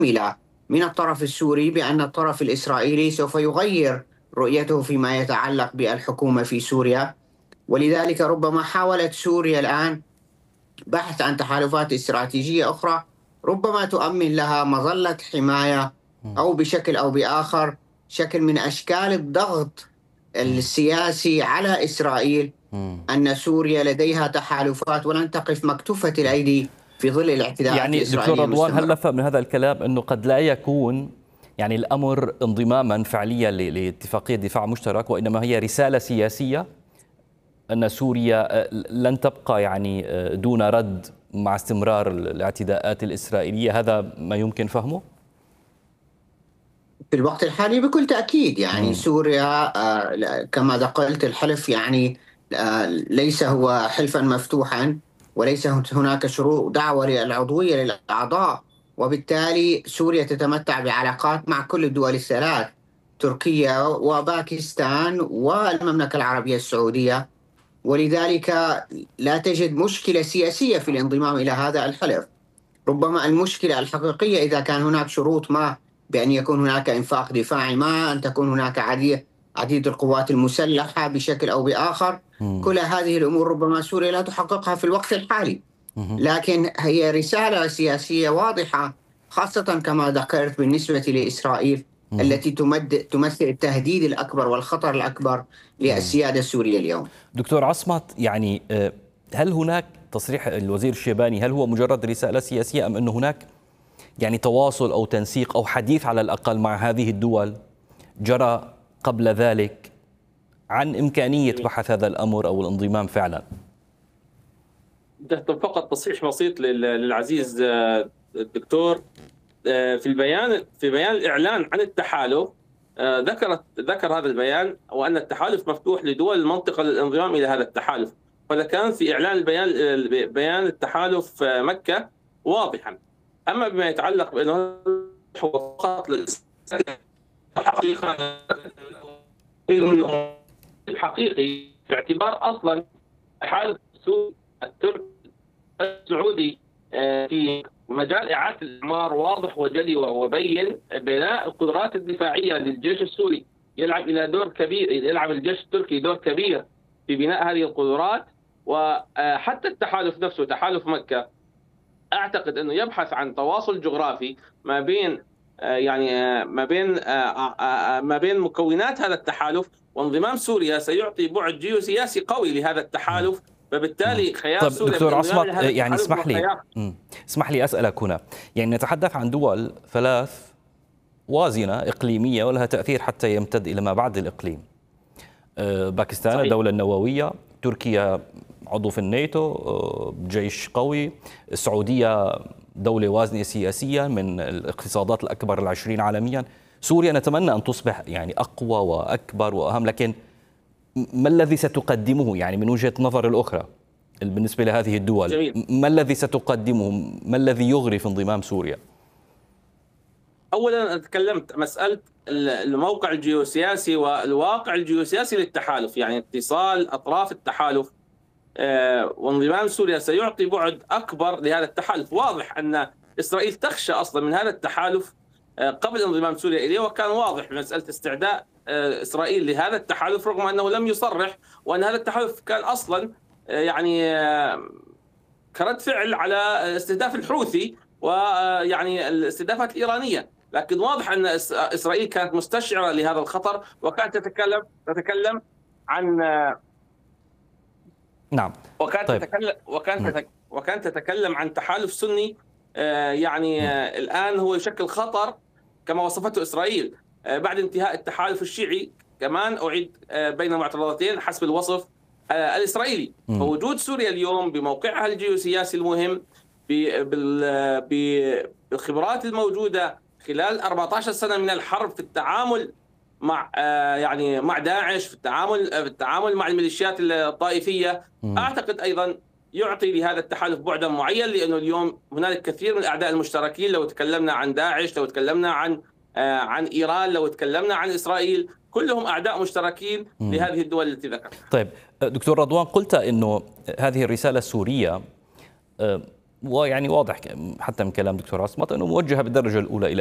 كاملة من الطرف السوري بأن الطرف الإسرائيلي سوف يغير رؤيته فيما يتعلق بالحكومة في سوريا. ولذلك ربما حاولت سوريا الآن بحث عن تحالفات استراتيجية أخرى ربما تؤمن لها مظلة حماية، أو بشكل أو بآخر شكل من أشكال الضغط السياسي على إسرائيل، أن سوريا لديها تحالفات ولن تقف مكتوفة الأيدي في ظل الاعتداءات يعني دكتور الإسرائيلية رضوان، هل المستمرة. نفهم من هذا الكلام أنه قد لا يكون يعني الأمر انضماما فعليا لاتفاقية دفاع مشترك، وإنما هي رسالة سياسية أن سوريا لن تبقى يعني دون رد مع استمرار الاعتداءات الإسرائيلية؟ هذا ما يمكن فهمه؟ في الوقت الحالي بكل تأكيد يعني سوريا كما قلت الحلف يعني ليس هو حلفا مفتوحا، وليس هناك شروط دعوة للعضوية للأعضاء، وبالتالي سوريا تتمتع بعلاقات مع كل الدول الثلاث، تركيا وباكستان والمملكة العربية السعودية. ولذلك لا تجد مشكلة سياسية في الانضمام إلى هذا الحلف. ربما المشكلة الحقيقية إذا كان هناك شروط ما، بأن يكون هناك إنفاق دفاعي ما، أن تكون هناك عديد القوات المسلحة بشكل أو بآخر. كل هذه الأمور ربما سوريا لا تحققها في الوقت الحالي، لكن هي رسالة سياسية واضحة، خاصة كما ذكرت بالنسبة لإسرائيل التي تمثل التهديد الأكبر والخطر الأكبر للسيادة السورية اليوم. دكتور عصمت، يعني هل هناك تصريح الوزير الشيباني هل هو مجرد رسالة سياسية، أم أن هناك يعني تواصل أو تنسيق أو حديث على الأقل مع هذه الدول جرى قبل ذلك عن إمكانية بحث هذا الأمر أو الانضمام فعلا؟ فقط تصحيح بسيط للعزيز الدكتور. في بيان الإعلان عن التحالف ذكر هذا البيان وأن التحالف مفتوح لدول المنطقة للانضمام إلى هذا التحالف، فإذا كان في إعلان بيان التحالف مكة واضحا. أما بما يتعلق بأنه هو فقط الحقيقي باعتبار أصلا التحالف السوري التركي السعودي في مجال إعادة الإعمار واضح وجلي وبين بناء القدرات الدفاعية للجيش السوري، يلعب الجيش التركي دور كبير في بناء هذه القدرات. وحتى التحالف نفسه تحالف مكة أعتقد أنه يبحث عن تواصل جغرافي ما بين مكونات هذا التحالف، وانضمام سوريا سيعطي بعد جيوسياسي قوي لهذا التحالف، فبالتالي خيار طيب سوريا دكتور عصمت، يعني اسمح لي أسألك هنا، يعني نتحدث عن دول ثلاث وازنة إقليمية ولها تأثير حتى يمتد إلى ما بعد الإقليم. باكستان صحيح. الدولة النووية، تركيا عضو في الناتو، جيش قوي، السعودية دولة وازنة سياسيا من الاقتصادات الأكبر العشرين عالميا. سوريا نتمنى أن تصبح يعني أقوى وأكبر وأهم، لكن ما الذي ستقدمه يعني من وجهة نظر الأخرى بالنسبة لهذه الدول؟ جميل. ما الذي ستقدمه؟ ما الذي يغري في انضمام سوريا؟ أولا تكلمت مسألة الموقع الجيوسياسي والواقع الجيوسياسي للتحالف، يعني اتصال أطراف التحالف وانضمام سوريا سيعطي بعد أكبر لهذا التحالف. واضح أن إسرائيل تخشى أصلا من هذا التحالف قبل انضمام سوريا إليه، وكان واضح مسألة استعداء إسرائيل لهذا التحالف رغم أنه لم يصرح، وأن هذا التحالف كان أصلا يعني كرد فعل على استهداف الحوثي ويعني الاستهدافات الإيرانية. لكن واضح أن إسرائيل كانت مستشعرة لهذا الخطر، وكانت تتكلم عن نعم. وكانت تتكلم عن تحالف سني الآن هو يشكل خطر كما وصفته إسرائيل بعد انتهاء التحالف الشيعي. كمان أعيد بين معترضتين حسب الوصف الإسرائيلي. فوجود سوريا اليوم بموقعها الجيوسياسي المهم بالخبرات الموجودة خلال 14 سنة من الحرب في التعامل مع داعش، في التعامل مع الميليشيات الطائفية، أعتقد أيضا يعطي لهذا التحالف بعدا معين، لأنه اليوم هنالك كثير من الأعداء المشتركين. لو تكلمنا عن داعش، لو تكلمنا عن إيران، لو تكلمنا عن إسرائيل، كلهم أعداء مشتركين لهذه الدول التي ذكرت. طيب دكتور رضوان، قلت أنه هذه الرسالة السورية ويعني واضح حتى من كلام دكتور عصمت أنه موجهة بالدرجة الأولى إلى